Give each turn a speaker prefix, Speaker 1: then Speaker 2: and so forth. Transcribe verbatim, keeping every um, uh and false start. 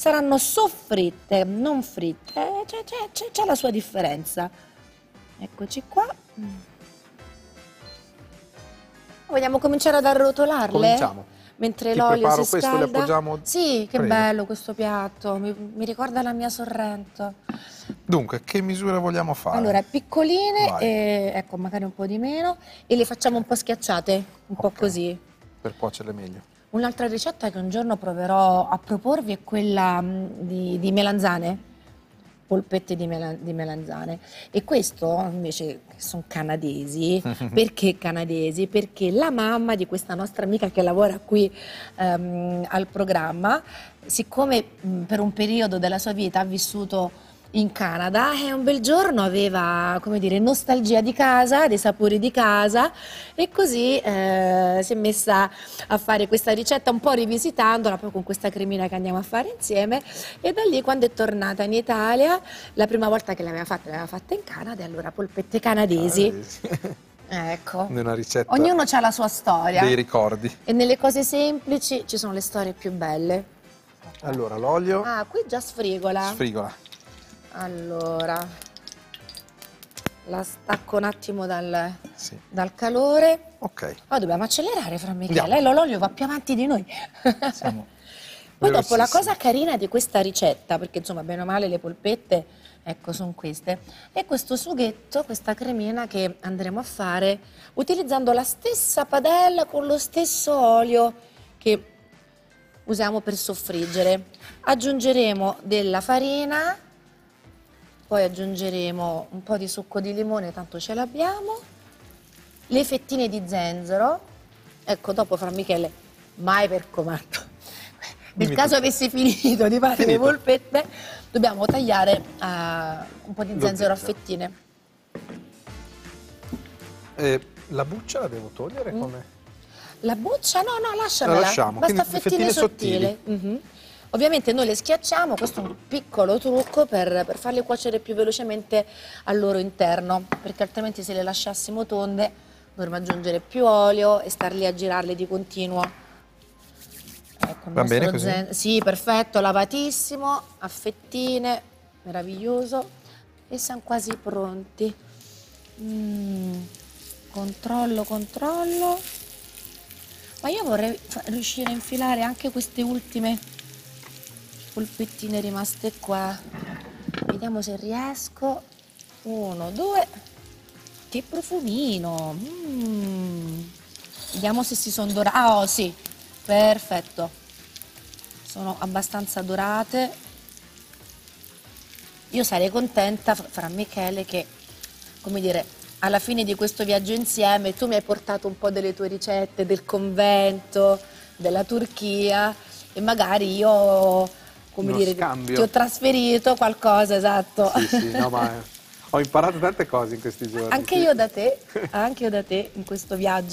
Speaker 1: saranno soffritte, non fritte, c'è la sua differenza. Eccoci qua. Vogliamo cominciare ad arrotolarle?
Speaker 2: Cominciamo.
Speaker 1: Mentre
Speaker 2: Ti
Speaker 1: l'olio si
Speaker 2: preparo questo,
Speaker 1: scalda.
Speaker 2: le appoggiamo.
Speaker 1: Sì, che
Speaker 2: Prego.
Speaker 1: bello questo piatto, mi, mi ricorda la mia Sorrento.
Speaker 2: Dunque, che misure vogliamo fare?
Speaker 1: Allora, piccoline,
Speaker 2: Vai.
Speaker 1: e, ecco, magari un po' di meno, e le facciamo un po' schiacciate, un po'
Speaker 2: Ok.
Speaker 1: così.
Speaker 2: Per cuocerle meglio.
Speaker 1: Un'altra ricetta che un giorno proverò a proporvi è quella mh, di, di melanzane, polpette di, mela- di melanzane. E questo invece che sono canadesi. Perché canadesi? Perché la mamma di questa nostra amica che lavora qui ehm, al programma, siccome mh, per un periodo della sua vita ha vissuto in Canada, e un bel giorno aveva, come dire, nostalgia di casa, dei sapori di casa, e così eh, si è messa a fare questa ricetta un po' rivisitandola, poi con questa cremina che andiamo a fare insieme, e da lì, quando è tornata in Italia, la prima volta che l'aveva fatta, l'aveva fatta in Canada, e allora polpette canadesi. Ecco,
Speaker 2: Una ricetta
Speaker 1: ognuno ha la sua storia,
Speaker 2: dei ricordi.
Speaker 1: e nelle cose semplici ci sono le storie più belle.
Speaker 2: Allora, l'olio,
Speaker 1: Ah, qui già sfrigola.
Speaker 2: sfrigola.
Speaker 1: Allora, la stacco un attimo dal,
Speaker 2: Sì.
Speaker 1: dal calore.
Speaker 2: Ok.
Speaker 1: Oh, dobbiamo accelerare, Fra Michele.
Speaker 2: Andiamo.
Speaker 1: Eh, l'olio va più avanti di noi.
Speaker 2: Siamo
Speaker 1: Poi dopo, la
Speaker 2: velocissimi.
Speaker 1: cosa carina di questa ricetta, perché insomma bene o male le polpette, ecco, sono queste, è questo sughetto, questa cremina che andremo a fare utilizzando la stessa padella con lo stesso olio che usiamo per soffriggere. Aggiungeremo della farina, poi aggiungeremo un po' di succo di limone, tanto ce l'abbiamo, le fettine di zenzero. Ecco, dopo, Fra Michele, mai per comando. Nel
Speaker 2: Dimmi
Speaker 1: caso
Speaker 2: tutto.
Speaker 1: avessi finito di fare le
Speaker 2: Finito.
Speaker 1: polpette, dobbiamo tagliare eh, un po' di
Speaker 2: Lo
Speaker 1: zenzero a
Speaker 2: zenzero.
Speaker 1: fettine.
Speaker 2: Eh, la buccia la devo togliere
Speaker 1: Mm.
Speaker 2: come?
Speaker 1: La buccia, no, no, lasciamela.
Speaker 2: La lasciamo,
Speaker 1: Basta
Speaker 2: quindi
Speaker 1: fettine,
Speaker 2: fettine
Speaker 1: sottili. Mhm. Ovviamente noi le schiacciamo, questo è un piccolo trucco per, per farle cuocere più velocemente al loro interno, perché altrimenti se le lasciassimo tonde dovremmo aggiungere più olio e star lì a girarle di continuo. Ecco, il
Speaker 2: Va bene
Speaker 1: nostro
Speaker 2: così?
Speaker 1: zen- Sì, perfetto, lavatissimo, a fettine, meraviglioso, e siamo quasi pronti. Mm, Controllo, controllo. Ma io vorrei fa- riuscire a infilare anche queste ultime polpettine rimaste qua. Vediamo se riesco. Uno, due. Che profumino. Mm. Vediamo se si sono dorate. Ah, oh, sì. Perfetto. Sono abbastanza dorate. Io sarei contenta, Fra Michele, che, come dire, alla fine di questo viaggio insieme tu mi hai portato un po' delle tue ricette del convento, della Turchia, e magari io, come
Speaker 2: Uno
Speaker 1: dire,
Speaker 2: scambio.
Speaker 1: ti ho trasferito qualcosa, esatto.
Speaker 2: Sì, sì, no, ma ho imparato tante cose in questi giorni.
Speaker 1: Anche
Speaker 2: sì.
Speaker 1: io da te, anche io da te in questo viaggio.